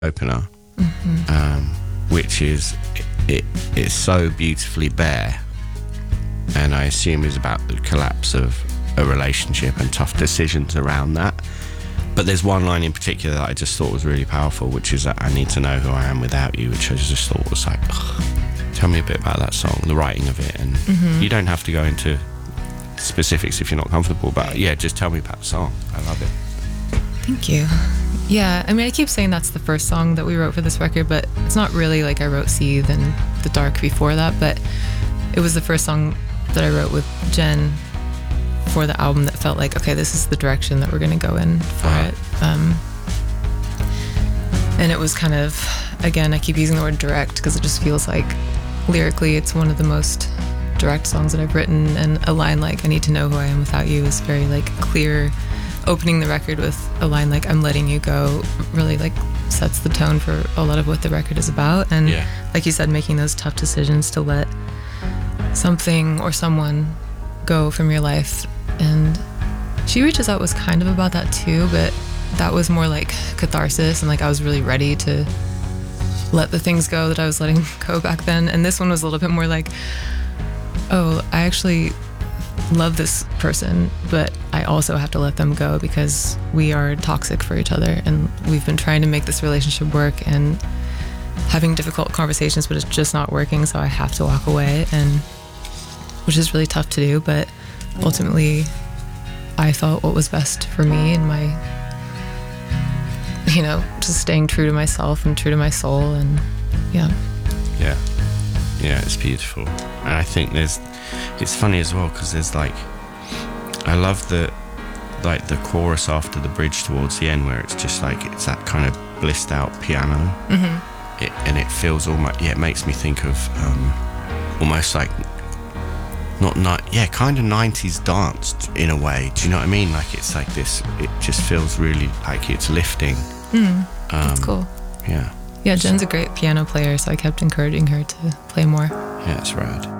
opener, which is it's so beautifully bare, and I assume is about the collapse of a relationship and tough decisions around that. But there's one line in particular that I just thought was really powerful, which is that I need to know who I am without you, which I just thought was like, ugh. Tell me a bit about that song, the writing of it, and you don't have to go into specifics if you're not comfortable, but yeah, just tell me about the song. I love it. Thank you. Yeah, I mean, I keep saying that's the first song that we wrote for this record, but it's not really. Like, I wrote Seethe and The Dark before that, but it was the first song that I wrote with Jen for the album that felt like, okay, this is the direction that we're going to go in for it. And it was kind of, again, I keep using the word direct because it just feels like lyrically it's one of the most direct songs that I've written, and a line like, I need to know who I am without you is very like clear. Opening the record with a line like, I'm letting you go, really like sets the tone for a lot of what the record is about. And like you said, making those tough decisions to let something or someone go from your life. And She Reaches Out was kind of about that too, but that was more like catharsis, and like I was really ready to let the things go that I was letting go back then. And this one was a little bit more like, oh, I actually love this person, but I also have to let them go because we are toxic for each other, and we've been trying to make this relationship work and having difficult conversations, but it's just not working, so I have to walk away, and which is really tough to do, but ultimately I felt what was best for me and my, you know, just staying true to myself and true to my soul. And yeah, it's beautiful. And I think it's funny as well because there's like, I love the chorus after the bridge towards the end where it's just like, it's that kind of blissed out piano, and it feels almost, it makes me think of almost like kind of 90s dance in a way. Do you know what I mean? Like, it's like this, it just feels really like it's lifting. That's cool. Yeah, Jen's a great piano player, so I kept encouraging her to play more. Yeah, it's rad.